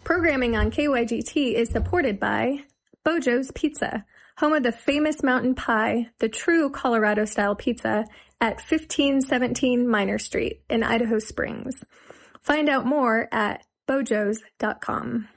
Programming on KYGT is supported by Bojo's Pizza, home of the famous mountain pie, the true Colorado-style pizza, at 1517 Minor Street in Idaho Springs. Find out more at bojos.com.